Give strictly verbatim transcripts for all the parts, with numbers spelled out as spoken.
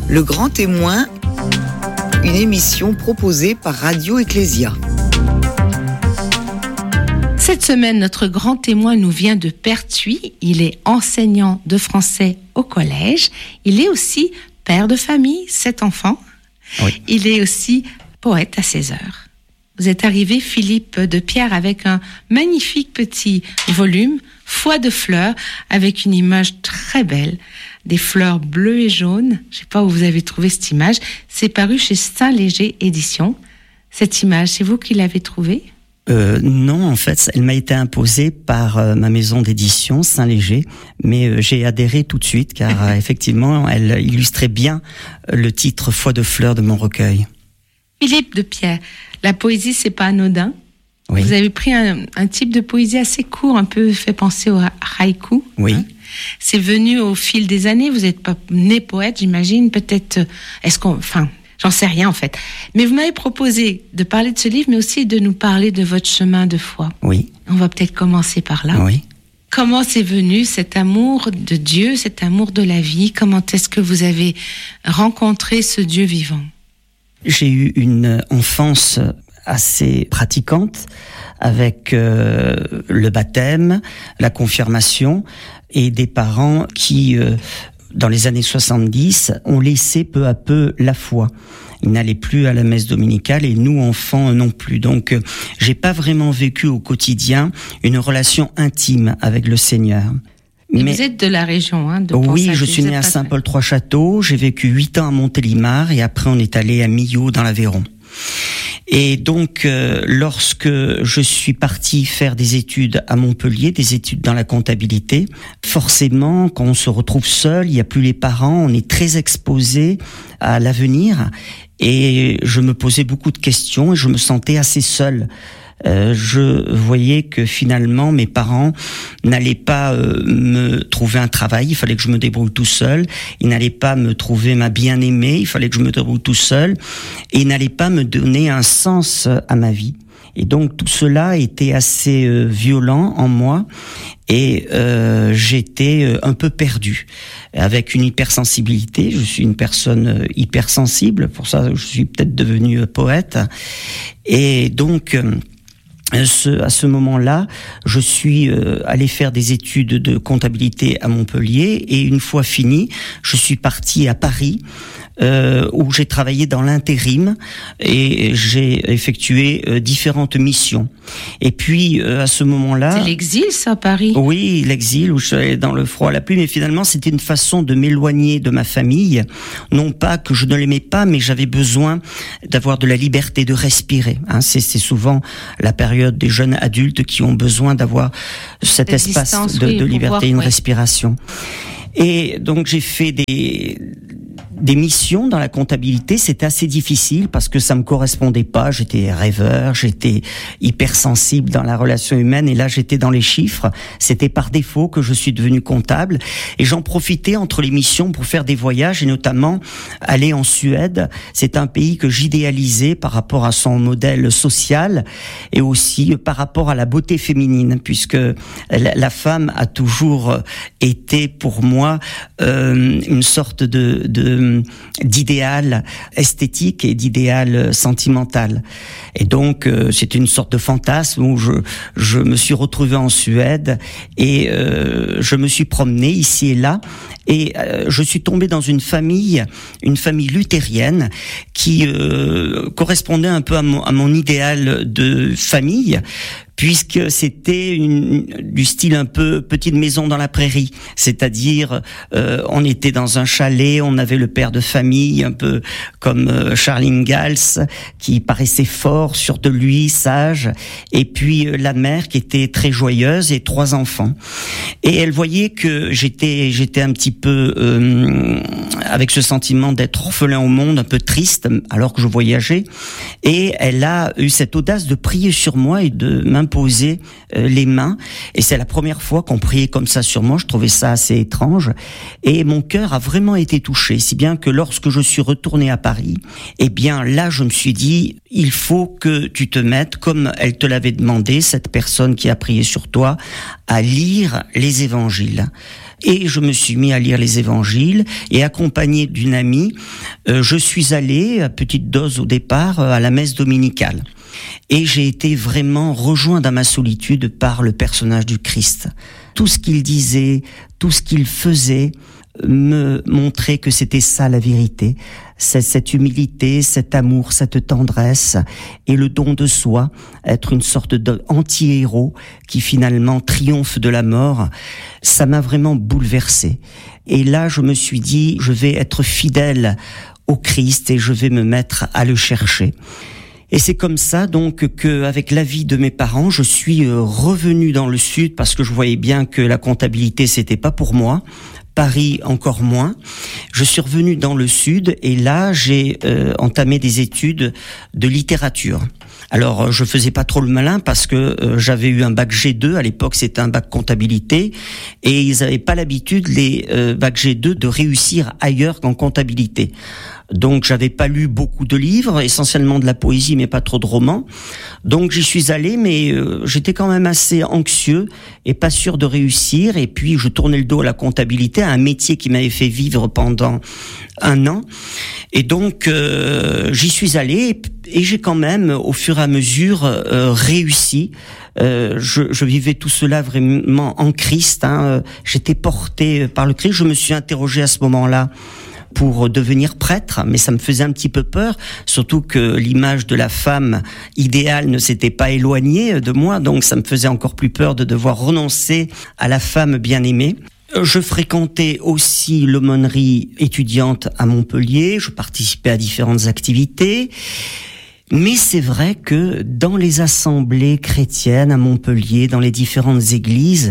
Le Grand Témoin, une émission proposée par Radio Ecclésia. Cette semaine, notre grand témoin nous vient de Pertuis. Il est enseignant de français au collège. Il est aussi père de famille, sept enfants. Oui. Il est aussi poète à ses heures. Vous êtes arrivé, Philippe de Pierre, avec un magnifique petit volume, Foi de fleurs, avec une image très belle, des fleurs bleues et jaunes. Je ne sais pas où vous avez trouvé cette image. C'est paru chez Saint-Léger Éditions. Cette image, c'est vous qui l'avez trouvée ? Euh, non, en fait, elle m'a été imposée par euh, ma maison d'édition, Saint-Léger, mais euh, j'ai adhéré tout de suite, car euh, effectivement, elle illustrait bien euh, le titre « Foi de fleurs » de mon recueil. Philippe de Pierre, la poésie, c'est pas anodin. Oui. Vous avez pris un, un type de poésie assez court, un peu fait penser au haïku. Oui. Hein. C'est venu au fil des années. Vous n'êtes pas né poète, j'imagine. Peut-être, est-ce qu'on, enfin, j'en sais rien en fait. Mais vous m'avez proposé de parler de ce livre, mais aussi de nous parler de votre chemin de foi. Oui. On va peut-être commencer par là. Oui. Comment c'est venu cet amour de Dieu, cet amour de la vie ? Comment est-ce que vous avez rencontré ce Dieu vivant ? J'ai eu une enfance assez pratiquante, avec euh, le baptême, la confirmation, et des parents qui, euh, dans les années soixante-dix, ont laissé peu à peu la foi. Ils n'allaient plus à la messe dominicale et nous, enfants, non plus. Donc, euh, j'ai pas vraiment vécu au quotidien une relation intime avec le Seigneur. Mais, Mais vous êtes de la région, hein, de oui, Ponsacq, je suis né à Saint-Paul-Trois-Châteaux. J'ai vécu huit ans à Montélimar et après on est allé à Millau dans l'Aveyron. Et donc, euh, lorsque je suis parti faire des études à Montpellier, des études dans la comptabilité, forcément, quand on se retrouve seul, il n'y a plus les parents, on est très exposé à l'avenir. Et je me posais beaucoup de questions et je me sentais assez seul. Euh, je voyais que finalement mes parents n'allaient pas euh, me trouver un travail, il fallait que je me débrouille tout seul. Ils n'allaient pas me trouver ma bien-aimée, il fallait que je me débrouille tout seul. Et ils n'allaient pas me donner un sens à ma vie. Et donc tout cela était assez euh, violent en moi. Et euh, j'étais euh, un peu perdu, avec une hypersensibilité. Je suis une personne euh, hypersensible, pour ça je suis peut-être devenu euh, poète. Et donc euh, Ce, à ce moment-là, je suis euh, allé faire des études de comptabilité à Montpellier et une fois fini, je suis parti à Paris euh, où j'ai travaillé dans l'intérim et j'ai effectué euh, différentes missions. Et puis euh, à ce moment-là, c'est l'exil, ça, Paris. Oui, l'exil où je suis allé dans le froid, la pluie, mais finalement c'était une façon de m'éloigner de ma famille. Non pas que je ne l'aimais pas, mais j'avais besoin d'avoir de la liberté, de respirer. Hein, c'est, c'est souvent la période des jeunes adultes qui ont besoin d'avoir cet Cette espace distance, de, oui, de liberté, pouvoir, une ouais. respiration. Et donc j'ai fait des des missions dans la comptabilité. C'était assez difficile parce que ça me correspondait pas. J'étais rêveur, j'étais hypersensible dans la relation humaine et là j'étais dans les chiffres. C'était par défaut que je suis devenu comptable et j'en profitais entre les missions pour faire des voyages et notamment aller en Suède. C'est un pays que j'idéalisais par rapport à son modèle social et aussi par rapport à la beauté féminine, puisque la femme a toujours été pour moi euh, une sorte de, de d'idéal esthétique et d'idéal sentimental. Et donc, euh, c'était une sorte de fantasme où je, je me suis retrouvé en Suède et euh, je me suis promené ici et là. Et euh, je suis tombé dans une famille, une famille luthérienne qui euh, correspondait un peu à mon, à mon idéal de famille, puisque c'était une, du style un peu petite maison dans la prairie, c'est-à-dire euh, on était dans un chalet, on avait le père de famille un peu comme euh, Charles Ingalls qui paraissait fort, sûr de lui, sage, et puis euh, la mère qui était très joyeuse et trois enfants. Et elle voyait que j'étais j'étais un petit peu euh, avec ce sentiment d'être orphelin au monde, un peu triste alors que je voyageais, et elle a eu cette audace de prier sur moi et de m'imposer euh, les mains, et c'est la première fois qu'on priait comme ça sur moi. Je trouvais ça assez étrange et mon cœur a vraiment été touché, si bien que lorsque je suis retourné à Paris, eh bien là je me suis dit, il faut que tu te mettes, comme elle te l'avait demandé, cette personne qui a prié sur toi, à lire les évangiles. Et je me suis mis à lire les évangiles et accompagné d'une amie, euh, je suis allé à petite dose au départ à la messe dominicale. Et j'ai été vraiment rejoint dans ma solitude par le personnage du Christ. Tout ce qu'il disait, tout ce qu'il faisait me montrait que c'était ça la vérité. C'est cette humilité, cet amour, cette tendresse et le don de soi, être une sorte d'anti-héros qui finalement triomphe de la mort, ça m'a vraiment bouleversé. Et là, je me suis dit, je vais être fidèle au Christ et je vais me mettre à le chercher. Et c'est comme ça donc que, avec l'avis de mes parents, je suis revenu dans le sud parce que je voyais bien que la comptabilité c'était pas pour moi. Paris encore moins. Je suis revenu dans le sud et là j'ai euh, entamé des études de littérature. Alors je faisais pas trop le malin parce que euh, j'avais eu un bac G deux, à l'époque c'était un bac comptabilité, et ils avaient pas l'habitude, les euh, bac G deux, de réussir ailleurs qu'en comptabilité. Donc j'avais pas lu beaucoup de livres, essentiellement de la poésie mais pas trop de romans. Donc j'y suis allé, mais euh, j'étais quand même assez anxieux et pas sûr de réussir. Et puis je tournais le dos à la comptabilité, à un métier qui m'avait fait vivre pendant un an. Et donc euh, j'y suis allé et j'ai quand même au fur et à mesure euh, réussi. Euh, je, je vivais tout cela vraiment en Christ, hein. J'étais porté par le Christ. Je me suis interrogé à ce moment-là pour devenir prêtre, mais ça me faisait un petit peu peur, surtout que l'image de la femme idéale ne s'était pas éloignée de moi, donc ça me faisait encore plus peur de devoir renoncer à la femme bien-aimée. Je fréquentais aussi l'aumônerie étudiante à Montpellier, je participais à différentes activités, mais c'est vrai que dans les assemblées chrétiennes à Montpellier, dans les différentes églises,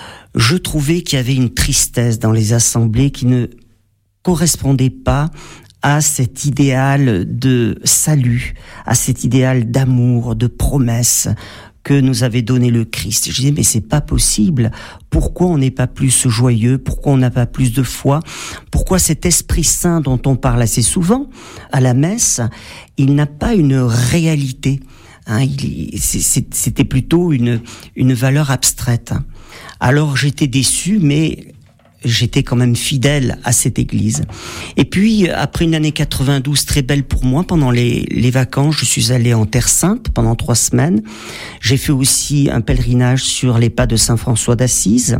je trouvais qu'il y avait une tristesse dans les assemblées qui ne correspondait pas à cet idéal de salut, à cet idéal d'amour, de promesse que nous avait donné le Christ. Je disais, mais c'est pas possible. Pourquoi on n'est pas plus joyeux? Pourquoi on n'a pas plus de foi? Pourquoi cet Esprit Saint dont on parle assez souvent à la messe, il n'a pas une réalité? Hein, il, c'était plutôt une, une valeur abstraite. Alors j'étais déçu, mais j'étais quand même fidèle à cette église. Et puis, après une année quatre-vingt-douze très belle pour moi, pendant les, les vacances, je suis allé en Terre Sainte pendant trois semaines. J'ai fait aussi un pèlerinage sur les pas de Saint François d'Assise.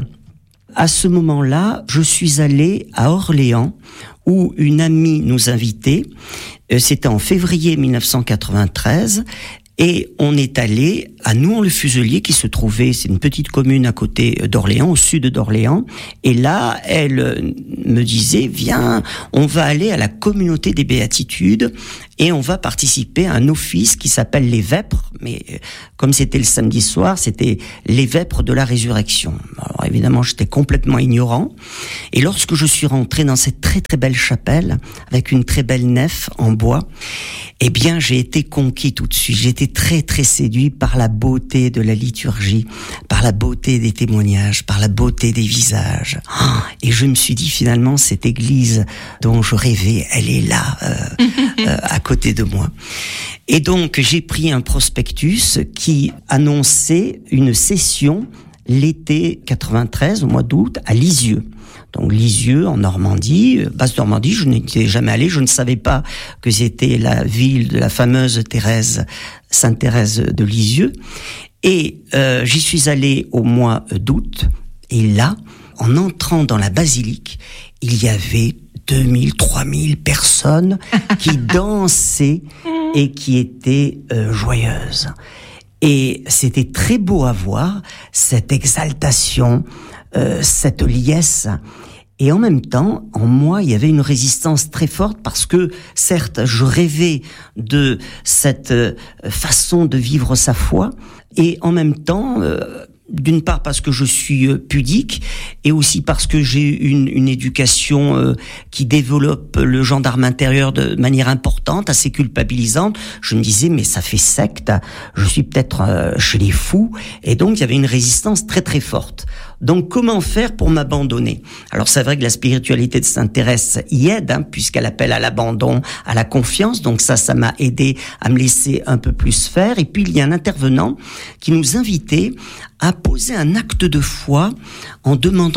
À ce moment-là, je suis allé à Orléans, où une amie nous invitait. C'était en février mille neuf cent quatre-vingt-treize. Et on est allé à Nouan-le-Fuselier, qui se trouvait, c'est une petite commune à côté d'Orléans, au sud d'Orléans. Et là, elle me disait, viens, on va aller à la communauté des béatitudes et on va participer à un office qui s'appelle les Vêpres. Mais comme c'était le samedi soir, c'était les Vêpres de la résurrection. Alors évidemment, j'étais complètement ignorant. Et lorsque je suis rentré dans cette très très belle chapelle, avec une très belle nef en bois, eh bien, j'ai été conquis tout de suite. J'ai été très très séduit par la beauté de la liturgie, par la beauté des témoignages, par la beauté des visages. Et je me suis dit, finalement, cette église dont je rêvais, elle est là, euh, euh, à côté de moi. Et donc, j'ai pris un prospectus qui annonçait une session l'été quatre-vingt-treize, au mois d'août, à Lisieux. Donc Lisieux, en Normandie, Basse-Normandie, je n'étais jamais allé, je ne savais pas que c'était la ville de la fameuse Thérèse, Sainte Thérèse de Lisieux. Et euh, j'y suis allé au mois d'août, et là, en entrant dans la basilique, il y avait deux mille, trois mille personnes qui dansaient et qui étaient euh, joyeuses. Et c'était très beau à voir, cette exaltation, euh, cette liesse. Et en même temps, en moi, il y avait une résistance très forte parce que, certes, je rêvais de cette euh, façon de vivre sa foi. Et en même temps, euh, d'une part parce que je suis euh, pudique et aussi parce que j'ai une, une éducation euh, qui développe le gendarme intérieur de manière importante, assez culpabilisante. Je me disais, mais ça fait secte, je suis peut-être euh, chez les fous. Et donc, il y avait une résistance très très forte. Donc, comment faire pour m'abandonner? Alors, c'est vrai que la spiritualité de Sainte Thérèse y aide, hein, puisqu'elle appelle à l'abandon, à la confiance. Donc ça, ça m'a aidé à me laisser un peu plus faire. Et puis, il y a un intervenant qui nous invitait à poser un acte de foi en demandant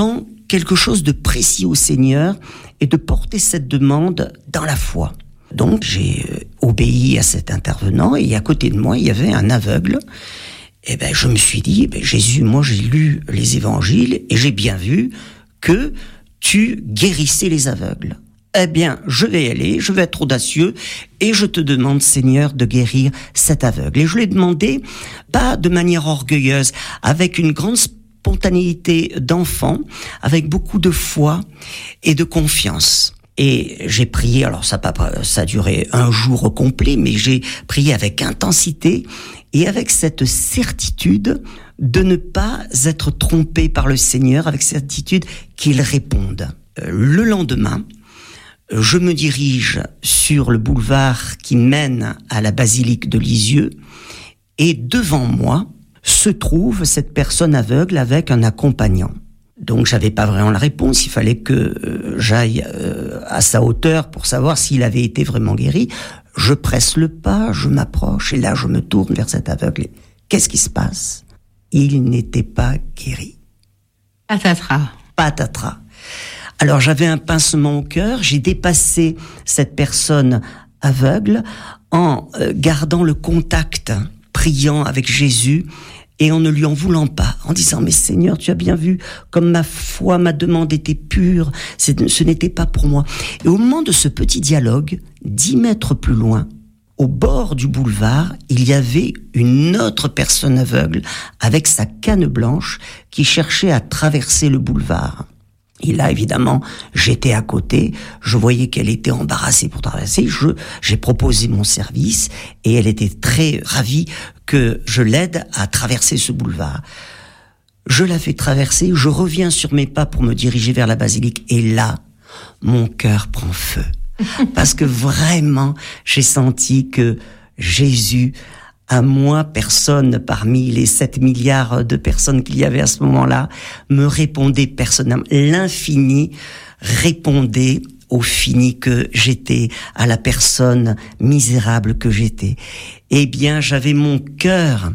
quelque chose de précis au Seigneur et de porter cette demande dans la foi. Donc j'ai obéi à cet intervenant et à côté de moi il y avait un aveugle. Et ben je me suis dit, ben, Jésus, moi j'ai lu les évangiles et j'ai bien vu que tu guérissais les aveugles. Eh bien, je vais y aller, je vais être audacieux et je te demande, Seigneur, de guérir cet aveugle. Et je l'ai demandé, pas de manière orgueilleuse, avec une grande spontanéité d'enfant, avec beaucoup de foi et de confiance. Et j'ai prié, alors ça a, pas, ça a duré un jour complet, mais j'ai prié avec intensité et avec cette certitude de ne pas être trompé par le Seigneur, avec certitude qu'il réponde. Le lendemain, je me dirige sur le boulevard qui mène à la basilique de Lisieux et devant moi se trouve cette personne aveugle avec un accompagnant. Donc j'avais pas vraiment la réponse, il fallait que euh, j'aille euh, à sa hauteur pour savoir s'il avait été vraiment guéri. Je presse le pas, je m'approche et là je me tourne vers cet aveugle. Qu'est-ce qui se passe ? Il n'était pas guéri. Patatras. Patatras. Alors j'avais un pincement au cœur, j'ai dépassé cette personne aveugle en euh, gardant le contact, priant avec Jésus et en ne lui en voulant pas, en disant « Mais Seigneur, tu as bien vu comme ma foi, ma demande était pure, c'est, ce n'était pas pour moi. » Et au moment de ce petit dialogue, dix mètres plus loin, au bord du boulevard, il y avait une autre personne aveugle avec sa canne blanche qui cherchait à traverser le boulevard. Et là, évidemment, j'étais à côté, je voyais qu'elle était embarrassée pour traverser, je, j'ai proposé mon service et elle était très ravie que je l'aide à traverser ce boulevard. Je la fais traverser, je reviens sur mes pas pour me diriger vers la basilique et là, mon cœur prend feu. Parce que vraiment, j'ai senti que Jésus, à moi, personne parmi les sept milliards de personnes qu'il y avait à ce moment-là, me répondait personnellement. L'infini répondait au fini que j'étais, à la personne misérable que j'étais. Eh bien, j'avais mon cœur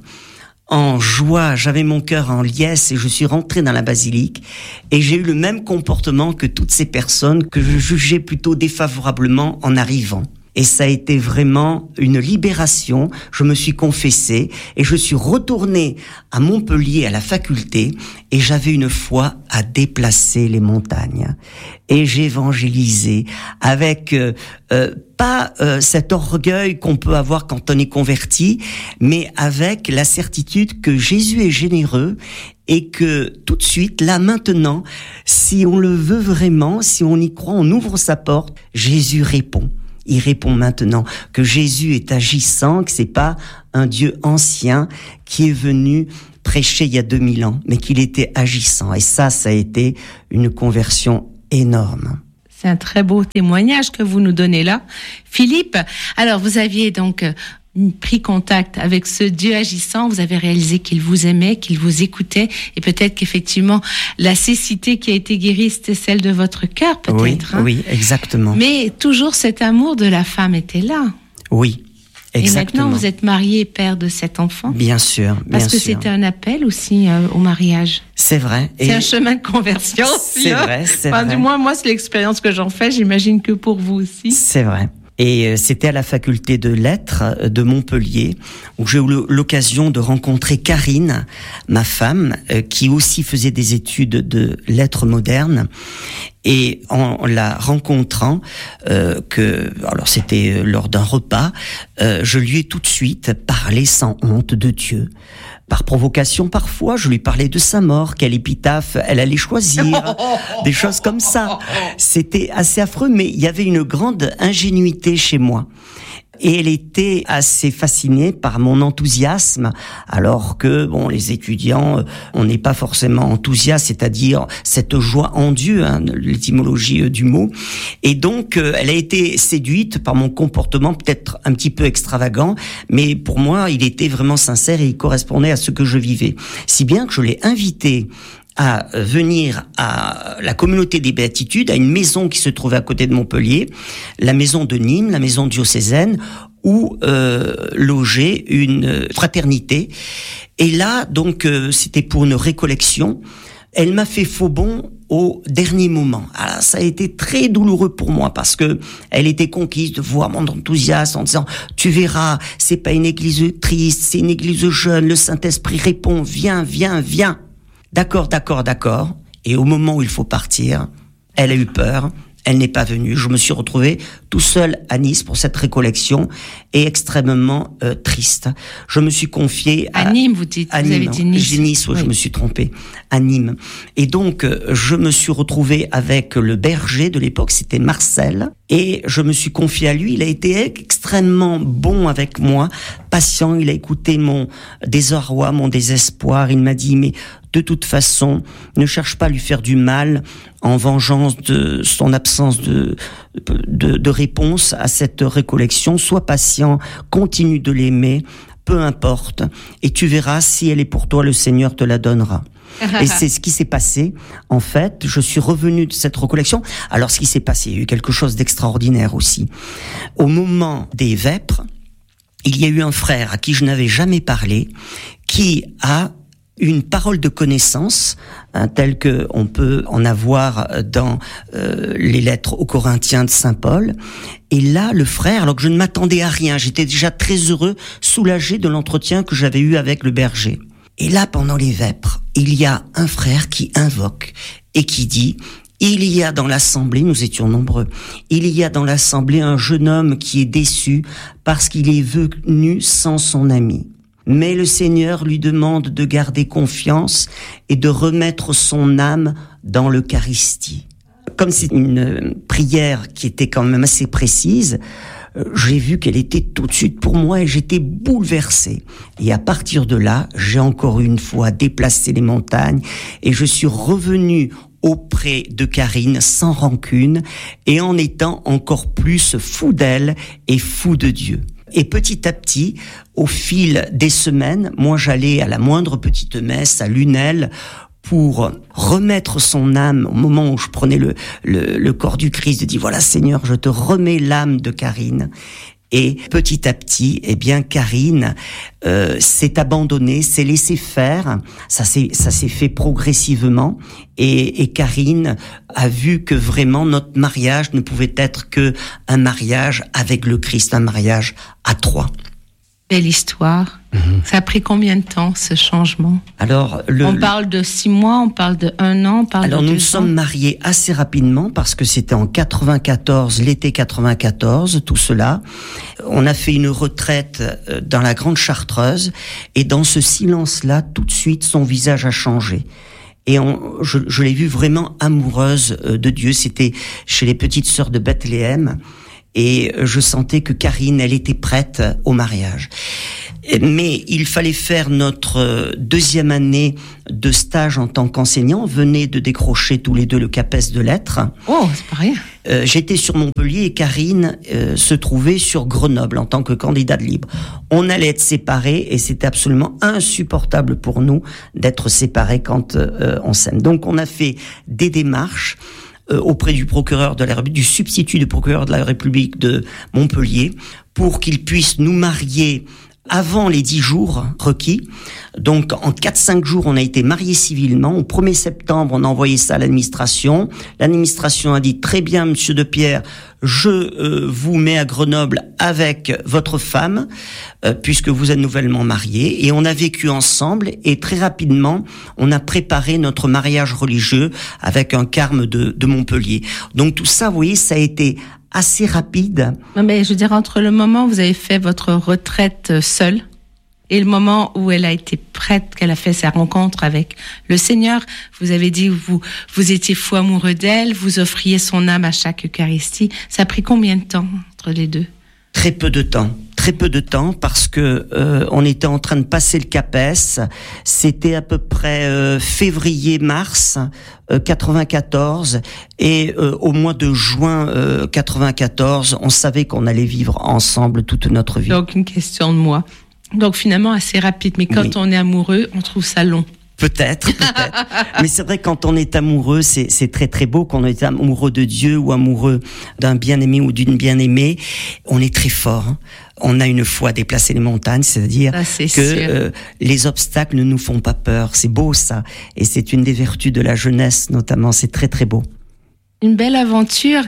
en joie, j'avais mon cœur en liesse et je suis rentré dans la basilique et j'ai eu le même comportement que toutes ces personnes que je jugeais plutôt défavorablement en arrivant. Et ça a été vraiment une libération. Je me suis confessé et je suis retourné à Montpellier à la faculté et j'avais une foi à déplacer les montagnes. Et j'évangélisais avec euh, euh, pas euh, cet orgueil qu'on peut avoir quand on est converti, mais avec la certitude que Jésus est généreux et que tout de suite, là maintenant, si on le veut vraiment, si on y croit, on ouvre sa porte, Jésus répond. Il répond maintenant que Jésus est agissant, que c'est pas un Dieu ancien qui est venu prêcher il y a deux mille ans, mais qu'il était agissant. Et ça, ça a été une conversion énorme. C'est un très beau témoignage que vous nous donnez là. Philippe, alors vous aviez donc pris contact avec ce Dieu agissant, vous avez réalisé qu'il vous aimait, qu'il vous écoutait, et peut-être qu'effectivement, la cécité qui a été guérie, c'était celle de votre cœur, peut-être. Oui, hein? oui, exactement. Mais toujours cet amour de la femme était là. Oui, exactement. Et maintenant, vous êtes marié et père de cet enfant. Bien sûr, bien Parce que sûr. c'était un appel aussi euh, au mariage. C'est vrai. C'est et un chemin de conversion. C'est là. vrai, c'est enfin, vrai. Du moins, moi, c'est l'expérience que j'en fais. J'imagine que pour vous aussi. C'est vrai. Et c'était à la faculté de lettres de Montpellier où j'ai eu l'occasion de rencontrer Karine, ma femme, qui aussi faisait des études de lettres modernes. Et en la rencontrant, euh, que alors c'était lors d'un repas, euh, je lui ai tout de suite parlé sans honte de Dieu. Par provocation parfois, je lui parlais de sa mort, quelle épitaphe elle allait choisir, des choses comme ça. C'était assez affreux, mais il y avait une grande ingénuité chez moi. Et elle était assez fascinée par mon enthousiasme, alors que, bon, les étudiants, on n'est pas forcément enthousiaste, c'est-à-dire cette joie en Dieu, hein, l'étymologie du mot. Et donc, elle a été séduite par mon comportement, peut-être un petit peu extravagant, mais pour moi, il était vraiment sincère et il correspondait à ce que je vivais. Si bien que je l'ai invité à venir à la communauté des Béatitudes, à une maison qui se trouvait à côté de Montpellier, la maison de Nîmes, la maison diocésaine, où euh, logeait une fraternité. Et là, donc, euh, c'était pour une récollection. Elle m'a fait faux bond au dernier moment. Alors, ça a été très douloureux pour moi parce que elle était conquise de voir mon enthousiasme en disant « Tu verras, c'est pas une église triste, c'est une église jeune, le Saint-Esprit répond, viens, viens, viens. » D'accord, d'accord, d'accord. Et au moment où il faut partir, elle a eu peur. Elle n'est pas venue. Je me suis retrouvé tout seul à Nice pour cette récollection et extrêmement euh, triste. Je me suis confié à, à Nîmes. Vous dites, à vous Nîmes. avez dit Nice. J'ai Nice, oui, oui. Je me suis trompé. À Nîmes. Et donc, euh, je me suis retrouvé avec le berger de l'époque. C'était Marcel. Et je me suis confié à lui. Il a été extrêmement bon avec moi, patient. Il a écouté mon désarroi, mon désespoir. Il m'a dit, mais de toute façon, ne cherche pas à lui faire du mal en vengeance de son absence de, de, de réponse à cette récollection. Sois patient, continue de l'aimer, peu importe, et tu verras, si elle est pour toi, le Seigneur te la donnera. Et c'est ce qui s'est passé. En fait, je suis revenu de cette récollection. Alors, ce qui s'est passé, il y a eu quelque chose d'extraordinaire aussi. Au moment des vêpres, il y a eu un frère à qui je n'avais jamais parlé, qui a une parole de connaissance, hein, telle que on peut en avoir dans euh, les lettres aux Corinthiens de Saint Paul. Et là, le frère, alors que je ne m'attendais à rien, j'étais déjà très heureux, soulagé de l'entretien que j'avais eu avec le berger. Et là, pendant les vêpres, il y a un frère qui invoque et qui dit: il y a dans l'assemblée, nous étions nombreux, il y a dans l'assemblée un jeune homme qui est déçu parce qu'il est venu sans son ami. Mais le Seigneur lui demande de garder confiance et de remettre son âme dans l'Eucharistie. Comme c'est une prière qui était quand même assez précise, j'ai vu qu'elle était tout de suite pour moi et j'étais bouleversé. Et à partir de là, j'ai encore une fois déplacé les montagnes et je suis revenu auprès de Karine sans rancune et en étant encore plus fou d'elle et fou de Dieu. Et petit à petit, au fil des semaines, moi j'allais à la moindre petite messe à Lunel pour remettre son âme au moment où je prenais le, le, le corps du Christ, de dire voilà Seigneur, je te remets l'âme de Karine. Et petit à petit, eh bien, Karine euh, s'est abandonnée, s'est laissée faire. Ça s'est, ça s'est fait progressivement. Et, et Karine a vu que vraiment notre mariage ne pouvait être que un mariage avec le Christ, un mariage à trois. Belle histoire. Mmh. Ça a pris combien de temps, ce changement? Alors, le, on parle de six mois, on parle de un an, on parle alors de deux ans. Nous sommes mariés assez rapidement parce que c'était en quatre-vingt-quatorze, l'été quatre-vingt-quatorze, tout cela. On a fait une retraite dans la Grande Chartreuse et dans ce silence-là, tout de suite, son visage a changé. Et on, je, je l'ai vue vraiment amoureuse de Dieu. C'était chez les petites sœurs de Bethléem. Et je sentais que Karine, elle était prête au mariage. Mais il fallait faire notre deuxième année de stage en tant qu'enseignant. On venait de décrocher tous les deux le CAPES de lettres. Oh, c'est pas rien. Euh, j'étais sur Montpellier et Karine euh, se trouvait sur Grenoble en tant que candidate libre. On allait être séparés et c'était absolument insupportable pour nous d'être séparés quand euh, on s'aime. Donc on a fait des démarches auprès du procureur de la République, du substitut du procureur de la République de Montpellier, pour qu'il puisse nous marier avant les dix jours requis. Donc, en quatre cinq jours, on a été mariés civilement. Au premier septembre, on a envoyé ça à l'administration. L'administration a dit, très bien, monsieur De Pierre, je euh, vous mets à Grenoble avec votre femme, euh, puisque vous êtes nouvellement mariés. Et on a vécu ensemble et très rapidement, on a préparé notre mariage religieux avec un carme de, de Montpellier. Donc tout ça, vous voyez, ça a été assez rapide. Non, mais je veux dire, entre le moment où vous avez fait votre retraite seule et le moment où elle a été prête, qu'elle a fait sa rencontre avec le Seigneur, vous avez dit vous vous étiez fou amoureux d'elle, vous offriez son âme à chaque Eucharistie. Ça a pris combien de temps entre les deux? Très peu de temps. Très peu de temps parce que euh, on était en train de passer le CAPES. C'était à peu près euh, février-mars euh, quatre-vingt-quatorze et euh, au mois de juin euh, quatre-vingt-quatorze, on savait qu'on allait vivre ensemble toute notre vie. Donc une question de moi. Donc finalement assez rapide, mais quand oui. on est amoureux, on trouve ça long. Peut-être, peut-être. Mais c'est vrai, quand on est amoureux, c'est, c'est très très beau. Quand on est amoureux de Dieu ou amoureux d'un bien-aimé ou d'une bien-aimée, on est très fort. Hein. On a une foi déplacer les montagnes, c'est-à-dire ça, c'est que euh, les obstacles ne nous font pas peur. C'est beau ça. Et c'est une des vertus de la jeunesse notamment. C'est très très beau. Une belle aventure.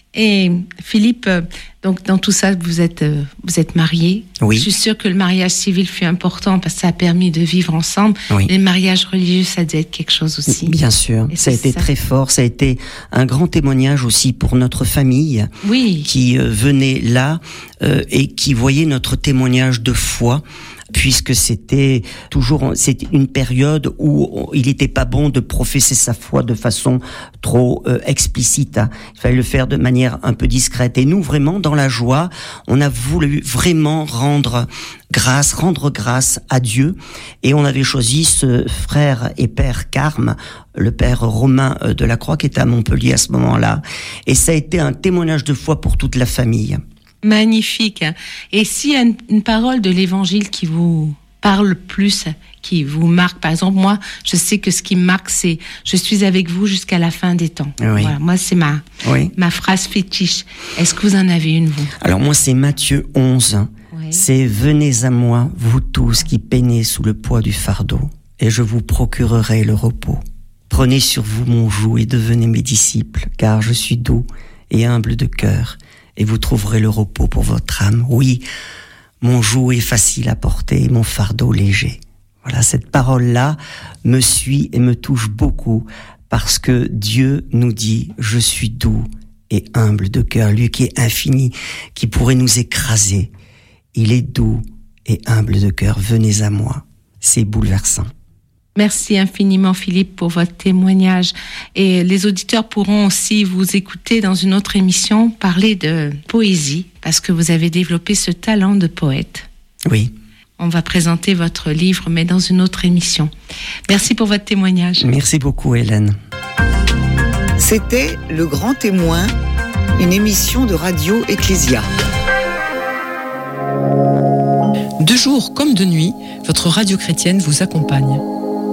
Et Philippe, donc dans tout ça, vous êtes euh, vous êtes marié. Oui. Je suis sûre que le mariage civil fut important parce que ça a permis de vivre ensemble. Oui. Et le mariage religieux, ça devait être quelque chose aussi. Bien sûr, et ça a été ça. très fort. Ça a été un grand témoignage aussi pour notre famille, oui. qui euh, venait là euh, et qui voyait notre témoignage de foi. Puisque c'était toujours, c'est une période où il n'était pas bon de professer sa foi de façon trop euh, explicite. Il fallait le faire de manière un peu discrète. Et nous, vraiment, dans la joie, on a voulu vraiment rendre grâce, rendre grâce à Dieu. Et on avait choisi ce frère et père Carme, le père Romain de la Croix, qui était à Montpellier à ce moment-là. Et ça a été un témoignage de foi pour toute la famille. Magnifique. Et s'il y a une, une parole de l'Évangile qui vous parle plus, qui vous marque, par exemple, moi, je sais que ce qui me marque, c'est « Je suis avec vous jusqu'à la fin des temps ». Oui. Voilà, moi, c'est ma, oui. ma phrase fétiche. Est-ce que vous en avez une, vous ? Alors moi, c'est Matthieu onze. Oui. C'est « Venez à moi, vous tous qui peinez sous le poids du fardeau, et je vous procurerai le repos. Prenez sur vous mon joug et devenez mes disciples, car je suis doux et humble de cœur. Et vous trouverez le repos pour votre âme. Oui, mon joug est facile à porter et mon fardeau léger. » Voilà, cette parole-là me suit et me touche beaucoup parce que Dieu nous dit « Je suis doux et humble de cœur ». Lui qui est infini, qui pourrait nous écraser. Il est doux et humble de cœur. Venez à moi. C'est bouleversant. Merci infiniment Philippe pour votre témoignage et les auditeurs pourront aussi vous écouter dans une autre émission parler de poésie parce que vous avez développé ce talent de poète. Oui. On va présenter votre livre mais dans une autre émission. Merci pour votre témoignage. Merci beaucoup Hélène. C'était Le Grand Témoin, une émission de Radio Ecclésia. De jour comme de nuit, votre radio chrétienne vous accompagne.